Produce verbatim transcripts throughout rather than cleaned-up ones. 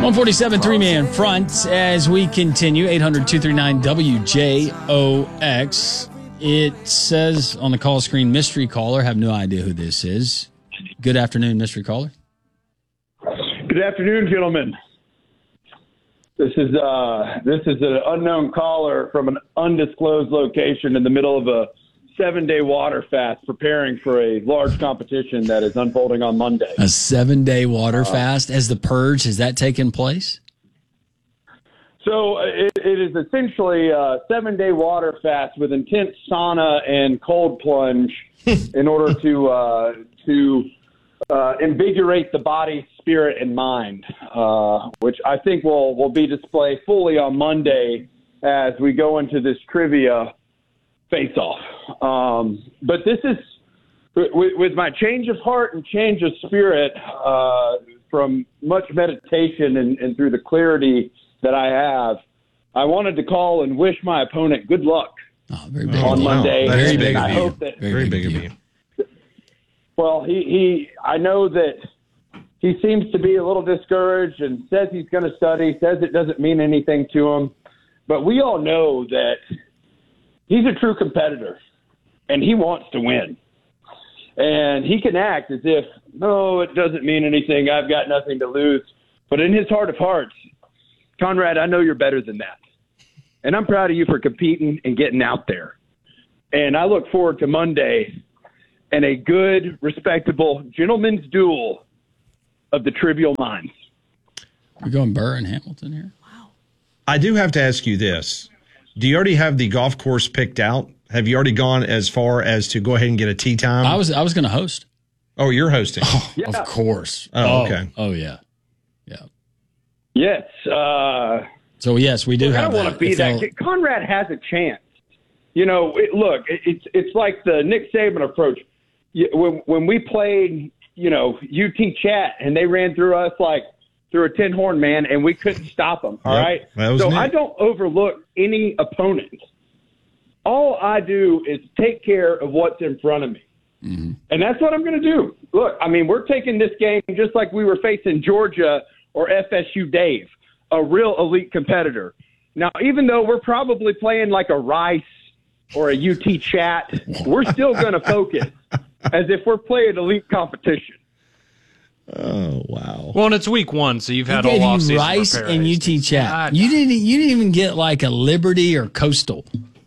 one forty-seven, three-man front as we continue. eight hundred, two three nine, W J O X. It says on the call screen, mystery caller. Have no idea who this is. Good afternoon, mystery caller. Good afternoon, gentlemen. This is uh, this is an unknown caller from an undisclosed location in the middle of a seven-day water fast, preparing for a large competition that is unfolding on Monday. A seven-day water uh, fast? As the purge, has that taken place? So it, it is essentially a seven-day water fast with intense sauna and cold plunge in order to uh, to uh, invigorate the body, spirit, and mind, uh, which I think will, will be displayed fully on Monday as we go into this trivia face-off. Um, but this is, with, with my change of heart and change of spirit uh, from much meditation and, and through the clarity that I have, I wanted to call and wish my opponent good luck oh, very big on wow. Monday. That is big I of hope you. that Very, very big of you. Well, he, he, I know that he seems to be a little discouraged and says he's going to study, says it doesn't mean anything to him. But we all know that he's a true competitor, and he wants to win. And he can act as if, no, it doesn't mean anything. I've got nothing to lose. But in his heart of hearts, Conrad, I know you're better than that. And I'm proud of you for competing and getting out there. And I look forward to Monday and a good, respectable gentleman's duel of the trivial minds. We're going Burr and Hamilton here? Wow. I do have to ask you this. Do you already have the golf course picked out? Have you already gone as far as to go ahead and get a tee time? I was I was going to host. Oh, you're hosting. Oh, yeah. Of course. Oh, okay. Oh, yeah. Yeah. Yes. Uh, so, yes, we do look, have I don't that. want to be If that they'll- kid. Conrad has a chance. You know, it, look, it, it's it's like the Nick Saban approach. You, when, when we played, you know, U T Chat, and they ran through us like through a tin horn, man, and we couldn't stop them, all Yep, right? that was So Nick. I don't overlook any opponent. All I do is take care of what's in front of me. Mm-hmm. And that's what I'm going to do. Look, I mean, we're taking this game just like we were facing Georgia or F S U Dave, a real elite competitor. Now, even though we're probably playing like a Rice or a U T Chat, we're still going to focus as if we're playing elite competition. Oh, wow. Well, and it's week one, so you've had He all gave off you season Rice to prepare. and U T Hastings. Chat. God, You didn't. You didn't even get like a Liberty or Coastal.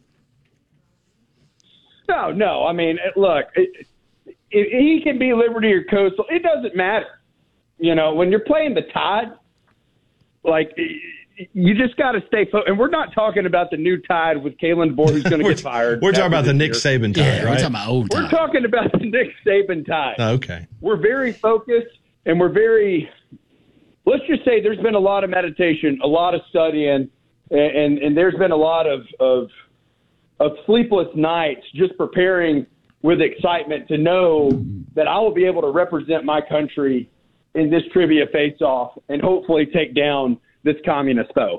No, no. I mean, look, it, it, he can be Liberty or Coastal. It doesn't matter. You know, when you're playing the Tide, like, you just got to stay focused. And we're not talking about the new Tide with Kalen Bohr, who's going to get fired. We're talking about the Nick year. Saban time, Yeah, right? we're talking about old We're time. talking about the Nick Saban Tide. Oh, okay. We're very focused, and we're very, let's just say there's been a lot of meditation, a lot of studying, and, and, and there's been a lot of, of of sleepless nights just preparing with excitement to know that I will be able to represent my country in this trivia face-off and hopefully take down this communist foe.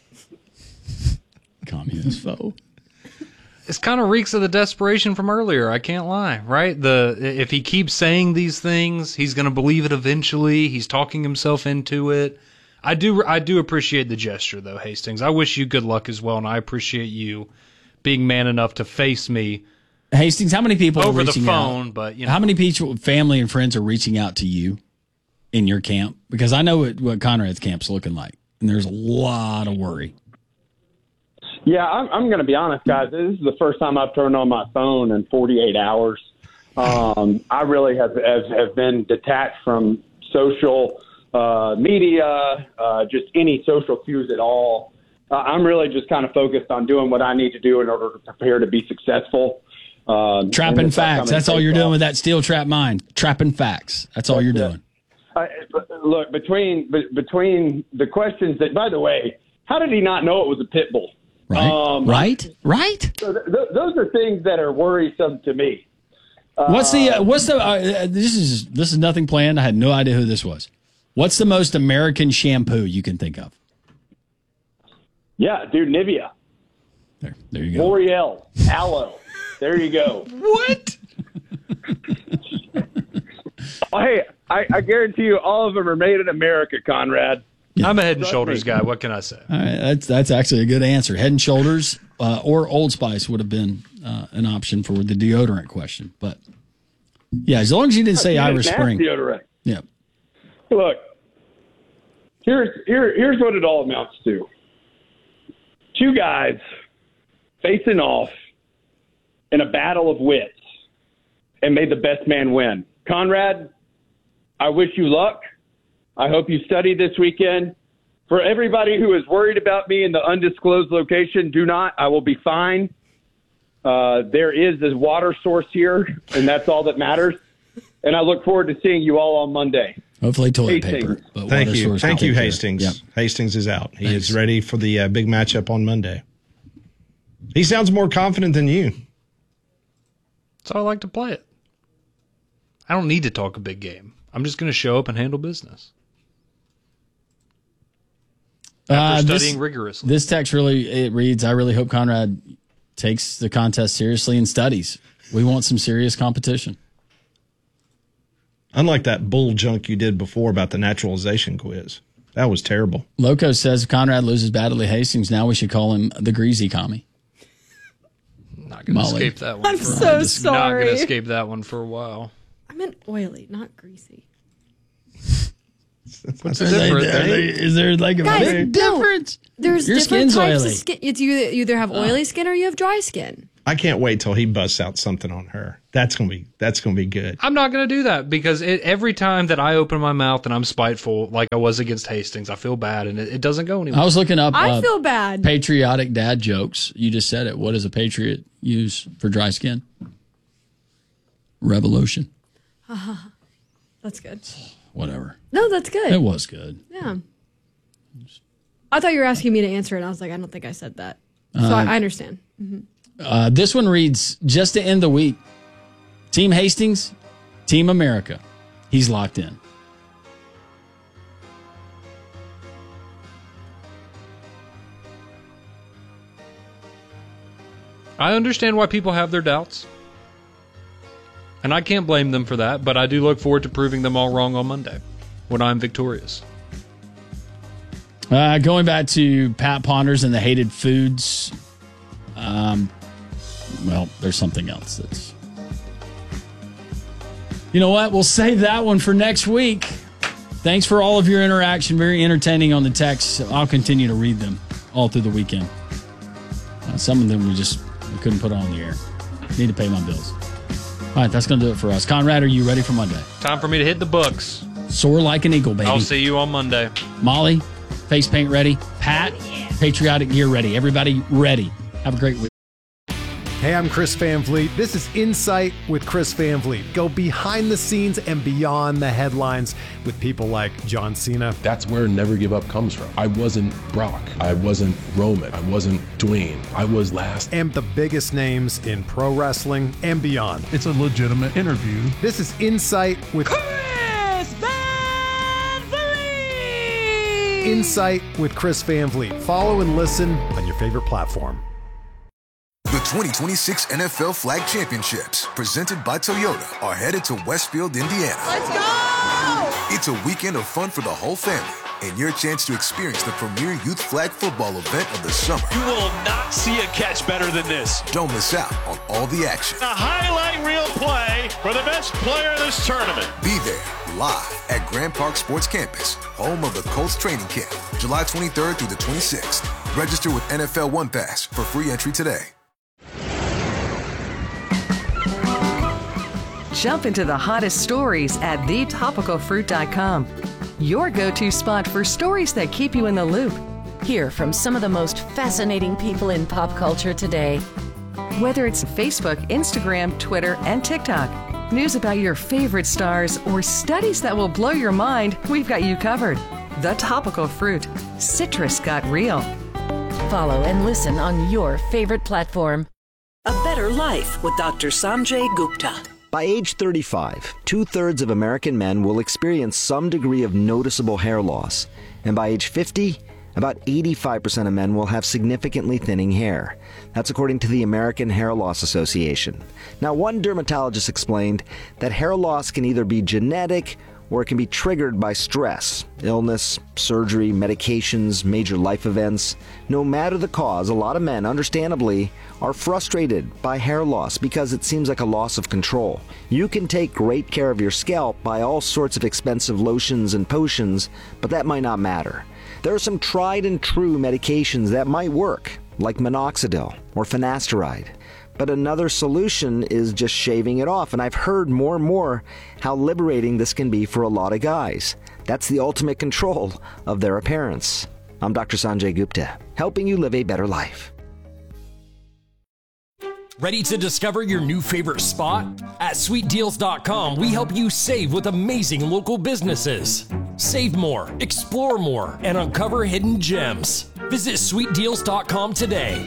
Communist foe. It's kind of reeks of the desperation from earlier. I can't lie, right? The if he keeps saying these things, he's going to believe it eventually. He's talking himself into it. I do, I do appreciate the gesture, though, Hastings. I wish you good luck as well, and I appreciate you being man enough to face me Hastings, how many people over are the reaching phone. out? But you know, How many people, family and friends, are reaching out to you in your camp? Because I know what, what Conrad's camp's looking like, and there's a lot of worry. Yeah, I'm, I'm going to be honest, guys. This is the first time I've turned on my phone in forty-eight hours. Um, I really have, have have been detached from social uh, media, uh, just any social cues at all. Uh, I'm really just kind of focused on doing what I need to do in order to prepare to be successful. Uh, Trapping facts. That's all you're doing with that steel trap mind. Trapping facts. That's all you're doing. Uh, look, between be- between the questions that, by the way, how did he not know it was a pit bull? Right. Um, right. Right. So th- th- those are things that are worrisome to me. What's the uh, what's the uh, this is this is nothing planned. I had no idea who this was. What's the most American shampoo you can think of? Yeah, dude, Nivea, There, there you go. L'Oreal, Aloe. There you go. what? Oh, hey, I, I guarantee you, all of them are made in America, Conrad. Yeah. I'm a Head and Trust Shoulders me. guy. What can I say? All right, that's that's actually a good answer. Head and Shoulders uh, or Old Spice would have been uh, an option for the deodorant question. But yeah, as long as you didn't say Irish Nasty Spring. deodorant. Yeah. Look, here's here here's what it all amounts to. Two guys facing off in a battle of wits, and may the best man win. Conrad, I wish you luck. I hope you study this weekend. For everybody who is worried about me in the undisclosed location, do not. I will be fine. Uh, there is a water source here, and that's all that matters. And I look forward to seeing you all on Monday. Hopefully toilet Hastings. paper. But Thank water you. source Thank will you, take care. Hastings. Yep. Hastings is out. He Thanks. is ready for the uh, big matchup on Monday. He sounds more confident than you. That's how I like to play it. I don't need to talk a big game. I'm just going to show up and handle business. After Uh, studying this, rigorously. This text really, it reads, I really hope Conrad takes the contest seriously and studies. We want some serious competition. Unlike that bull junk you did before about the naturalization quiz. That was terrible. Loco says if Conrad loses badly Hastings, now we should call him the Greasy Commie. Not going to Molly. escape that one. I'm for, so Not going sorry. to escape that one for a while. I meant oily, not greasy. What's Are the they- difference? are they- is there like a Guys, big no. difference? There's Your different skin's types oily. of skin. It's you you either have oily skin or you have dry skin. I can't wait till he busts out something on her. That's gonna be that's gonna be good. I'm not going to do that because it, every time that I open my mouth and I'm spiteful, like I was against Hastings, I feel bad and it, it doesn't go anywhere. I was looking up I uh, feel bad. patriotic dad jokes. You just said it. What does a patriot use for dry skin? Revolution. That's good. Whatever. No, that's good. It was good. Yeah. I thought you were asking me to answer it. And I was like, I don't think I said that. So Uh, I, I understand. Uh, this one reads, just to end the week, Team Hastings, Team America. He's locked in. I understand why people have their doubts. And I can't blame them for that, but I do look forward to proving them all wrong on Monday when I'm victorious. Uh, going back to Pat Ponders and the hated foods. Um, well, there's something else that's. You know what? We'll save that one for next week. Thanks for all of your interaction. Very entertaining on the texts. I'll continue to read them all through the weekend. Uh, some of them we just we couldn't put on the air. Need to pay my bills. All right, that's going to do it for us. Conrad, are you ready for Monday? Time for me to hit the books. Soar like an eagle, baby. I'll see you on Monday. Molly, face paint ready. Pat, patriotic gear ready. Everybody ready. Have a great week. Hey, I'm Chris Van Vliet. This is Insight with Chris Van Vliet. Go behind the scenes and beyond the headlines with people like John Cena. That's where Never Give Up comes from. I wasn't Brock. I wasn't Roman. I wasn't Dwayne. I was last. And the biggest names in pro wrestling and beyond. It's a legitimate interview. This is Insight with Chris Van Vliet! Insight with Chris Van Vliet. Follow and listen on your favorite platform. The twenty twenty-six N F L Flag Championships, presented by Toyota, are headed to Westfield, Indiana. Let's go! It's a weekend of fun for the whole family and your chance to experience the premier youth flag football event of the summer. You will not see a catch better than this. Don't miss out on all the action. A highlight reel play for the best player of this tournament. Be there live at Grand Park Sports Campus, home of the Colts training camp, July twenty-third through the twenty-sixth. Register with N F L One Pass for free entry today. Jump into the hottest stories at the topical fruit dot com. Your go-to spot for stories that keep you in the loop. Hear from some of the most fascinating people in pop culture today. Whether it's Facebook, Instagram, Twitter, and TikTok, news about your favorite stars, or studies that will blow your mind, we've got you covered. The Topical Fruit. Citrus got real. Follow and listen on your favorite platform. A Better Life with Doctor Sanjay Gupta. By age thirty-five, two-thirds of American men will experience some degree of noticeable hair loss. And by age fifty, about eighty-five percent of men will have significantly thinning hair. That's according to the American Hair Loss Association. Now, one dermatologist explained that hair loss can either be genetic or it can be triggered by stress, illness, surgery, medications, major life events. No matter the cause, a lot of men, understandably, are frustrated by hair loss because it seems like a loss of control. You can take great care of your scalp by all sorts of expensive lotions and potions, but that might not matter. There are some tried and true medications that might work, like minoxidil or finasteride. But another solution is just shaving it off, and I've heard more and more how liberating this can be for a lot of guys. That's the ultimate control of their appearance. I'm Doctor Sanjay Gupta, helping you live a better life. Ready to discover your new favorite spot? At sweet deals dot com, we help you save with amazing local businesses. Save more, explore more, and uncover hidden gems. Visit sweet deals dot com today.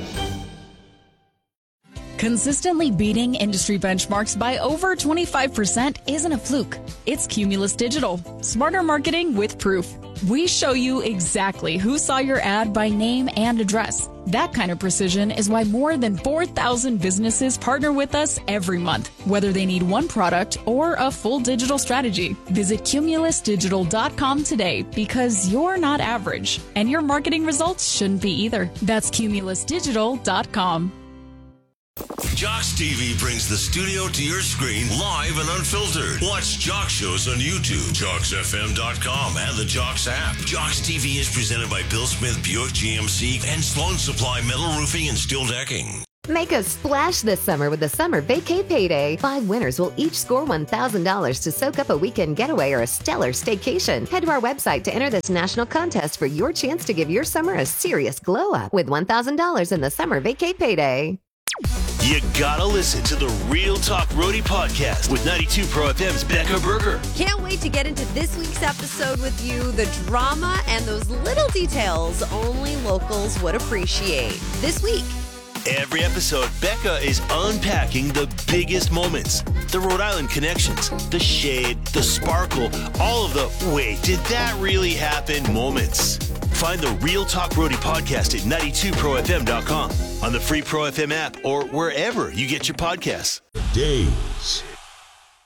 Consistently beating industry benchmarks by over twenty-five percent isn't a fluke. It's Cumulus Digital. Smarter marketing with proof. We show you exactly who saw your ad by name and address. That kind of precision is why more than four thousand businesses partner with us every month, whether they need one product or a full digital strategy. Visit cumulus digital dot com today because you're not average, and your marketing results shouldn't be either. That's cumulus digital dot com. Jocks T V brings the studio to your screen live and unfiltered. Watch Jocks shows on YouTube, jocks f m dot com, and the Jocks app. Jocks T V is presented by Bill Smith Buick G M C and Sloan Supply Metal Roofing and Steel Decking. Make a splash this summer with the Summer Vacay Payday. Five winners will each score one thousand dollars to soak up a weekend getaway or a stellar staycation. Head to our website to enter this national contest for your chance to give your summer a serious glow up with one thousand dollars in the Summer Vacay Payday. You gotta listen to the Real Talk Roadie podcast with ninety-two Pro F M's Becca Berger. Can't wait to get into this week's episode with you. The drama and those little details only locals would appreciate. This week. Every episode, Becca is unpacking the biggest moments, the Rhode Island connections, the shade, the sparkle, all of the wait, did that really happen moments. Find the Real Talk Roadie podcast at ninety-two pro f m dot com, on the free Pro F M app, or wherever you get your podcasts. Days